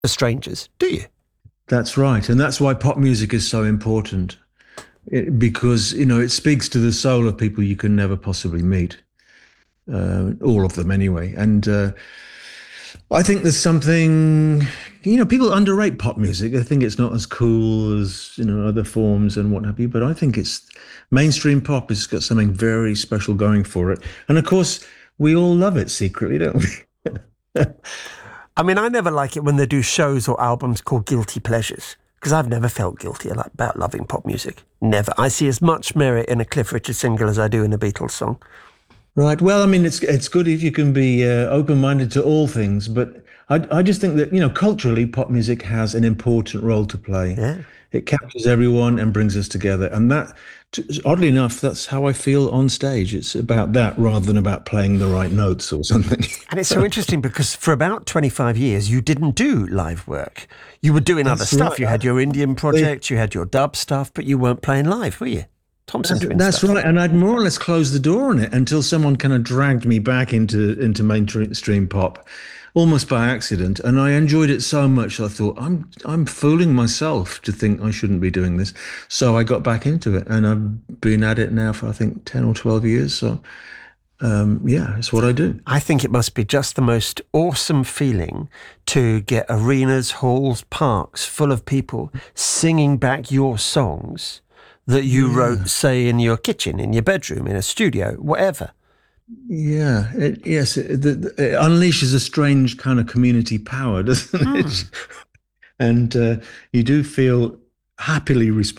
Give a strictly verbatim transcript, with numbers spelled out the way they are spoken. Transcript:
for strangers, do you? That's right. And that's why pop music is so important. It, because, you know, it speaks to the soul of people you can never possibly meet. Uh, all of them anyway. And uh, I think there's something, you know, people underrate pop music. They think it's not as cool as, you know, other forms and what have you. But I think it's mainstream pop has got something very special going for it. And of course, we all love it secretly, don't we? I mean, I never like it when they do shows or albums called Guilty Pleasures, because I've never felt guilty about loving pop music. Never. I see as much merit in a Cliff Richard single as I do in a Beatles song. Right. Well, I mean, it's it's good if you can be uh, open-minded to all things, but I I just think that, you know, culturally, pop music has an important role to play. Yeah. It captures everyone and brings us together, and that, t- oddly enough, that's how I feel on stage. It's about that rather than about playing the right notes or something. And it's so interesting because for about twenty-five years, you didn't do live work. You were doing other That's stuff. right. You had your Indian They- project, you had your dub stuff, but you weren't playing live, were you? Thompson That's, Twin that's stuff. right, and I'd more or less closed the door on it until someone kind of dragged me back into into mainstream pop, almost by accident. And I enjoyed it so much, I thought I'm I'm fooling myself to think I shouldn't be doing this. So I got back into it, and I've been at it now for I think ten or twelve years. So um, yeah, it's what I do. I think it must be just the most awesome feeling to get arenas, halls, parks full of people singing back your songs that you wrote, say, in your kitchen, in your bedroom, in a studio, whatever. Yeah, it, yes, it, the, the- it unleashes a strange kind of community power, doesn't it? And uh, you do feel happily responsible